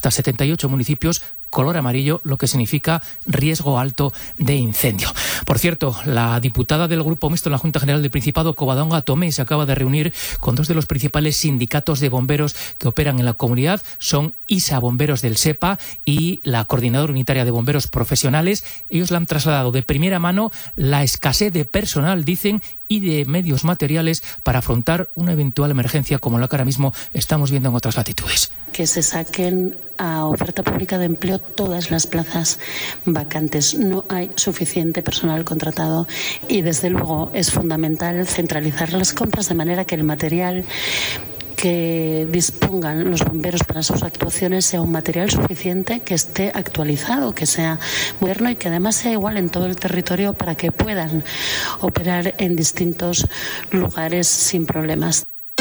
hasta 78 municipios color amarillo, lo que significa riesgo alto de incendio. Por cierto, la diputada del Grupo Mixto en la Junta General del Principado, Covadonga Tomé, se acaba de reunir con dos de los principales sindicatos de bomberos que operan en la comunidad. Son ISA Bomberos del SEPA y la Coordinadora Unitaria de Bomberos Profesionales. Ellos le han trasladado de primera mano la escasez de personal, dicen, y de medios materiales para afrontar una eventual emergencia como la que ahora mismo estamos viendo en otras latitudes. Que se saquen a oferta pública de empleo todas las plazas vacantes. No hay suficiente personal contratado y desde luego es fundamental centralizar las compras de manera que el material que dispongan los bomberos para sus actuaciones sea un material suficiente, que esté actualizado, que sea moderno y que además sea igual en todo el territorio para que puedan operar en distintos lugares sin problemas.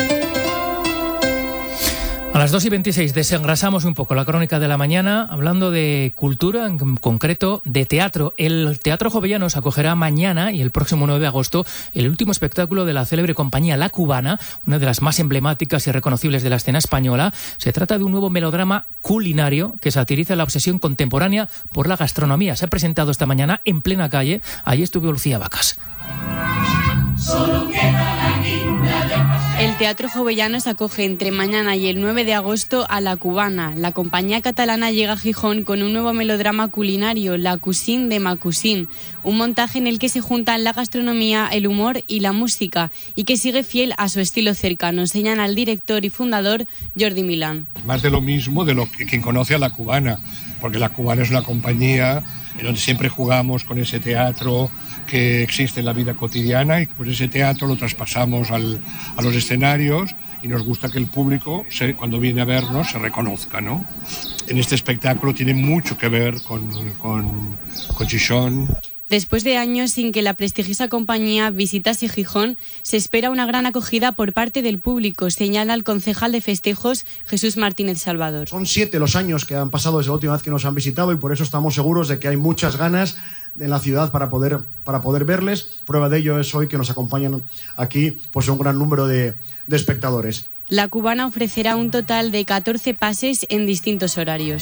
A las 2:26 desengrasamos un poco la crónica de la mañana hablando de cultura, en concreto de teatro. El Teatro Jovellanos acogerá mañana y el próximo 9 de agosto el último espectáculo de la célebre compañía La Cubana, una de las más emblemáticas y reconocibles de la escena española. Se trata de un nuevo melodrama culinario que satiriza la obsesión contemporánea por la gastronomía. Se ha presentado esta mañana en plena calle. Allí estuvo Lucía Vacas. Solo queda la guinda del pastel. El Teatro Jovellanos acoge entre mañana y el 9 de agosto a La Cubana. La compañía catalana llega a Gijón con un nuevo melodrama culinario, La Cuisine de ma Cuisine, un montaje en el que se juntan la gastronomía, el humor y la música, y que sigue fiel a su estilo cercano, señala el director y fundador Jordi Milán. Más de lo mismo de lo que quien conoce a La Cubana, porque La Cubana es una compañía en donde siempre jugamos con ese teatro que existe en la vida cotidiana y pues ese teatro lo traspasamos a los escenarios y nos gusta que el público, cuando viene a vernos, se reconozca, ¿no? En este espectáculo tiene mucho que ver con Gijón. Después de años sin que la prestigiosa compañía visitase Gijón, se espera una gran acogida por parte del público, señala el concejal de festejos Jesús Martínez Salvador. Son 7 los años que han pasado desde la última vez que nos han visitado y por eso estamos seguros de que hay muchas ganas en la ciudad para poder verles. Prueba de ello es hoy que nos acompañan aquí pues un gran número de espectadores. La Cubana ofrecerá un total de 14 pases en distintos horarios.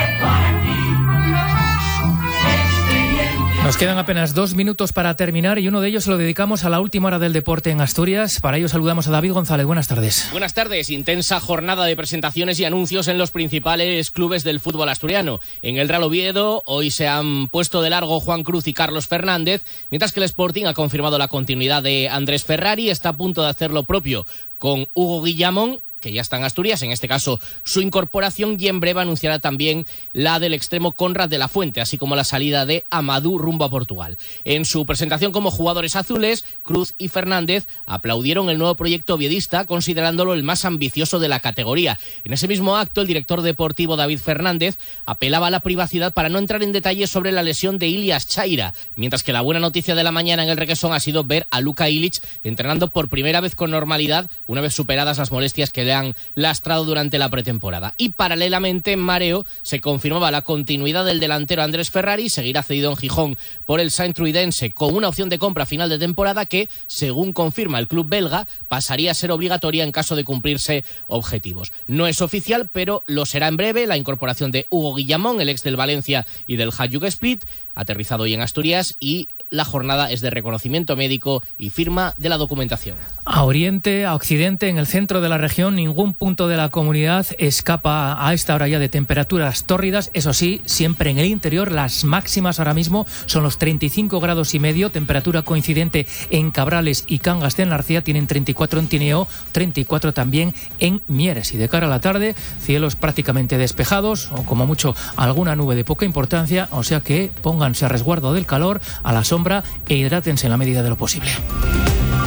Nos quedan apenas 2 minutos para terminar y uno de ellos se lo dedicamos a la última hora del deporte en Asturias. Para ello saludamos a David González. Buenas tardes. Buenas tardes. Intensa jornada de presentaciones y anuncios en los principales clubes del fútbol asturiano. En el Real Oviedo hoy se han puesto de largo Juan Cruz y Carlos Fernández, mientras que el Sporting ha confirmado la continuidad de Andrés Ferrari. Está a punto de hacer lo propio con Hugo Guillamón, que ya está en Asturias, en este caso su incorporación, y en breve anunciará también la del extremo Conrad de la Fuente, así como la salida de Amadou rumbo a Portugal. En su presentación como jugadores azules, Cruz y Fernández aplaudieron el nuevo proyecto oviedista, considerándolo el más ambicioso de la categoría. En ese mismo acto, el director deportivo David Fernández apelaba a la privacidad para no entrar en detalles sobre la lesión de Ilias Chaira, mientras que la buena noticia de la mañana en el Requesón ha sido ver a Luka Ilić entrenando por primera vez con normalidad, una vez superadas las molestias que le han lastrado durante la pretemporada. Y paralelamente en Mareo se confirmaba la continuidad del delantero Andrés Ferrari, seguirá cedido en Gijón por el Saint-Truidense con una opción de compra a final de temporada que, según confirma el club belga, pasaría a ser obligatoria en caso de cumplirse objetivos. No es oficial, pero lo será en breve la incorporación de Hugo Guillamón, el ex del Valencia y del Hajduk Split, aterrizado hoy en Asturias, y la jornada es de reconocimiento médico y firma de la documentación. A oriente, a occidente, en el centro de la región, ningún punto de la comunidad escapa a esta hora ya de temperaturas tórridas. Eso sí, siempre en el interior, las máximas ahora mismo son los 35 grados y medio, temperatura coincidente en Cabrales y Cangas de Narcea, tienen 34 en Tineo, 34 también en Mieres. Y de cara a la tarde, cielos prácticamente despejados, o como mucho alguna nube de poca importancia, o sea que pónganse a resguardo del calor, a la sombra e hidrátense en la medida de lo posible.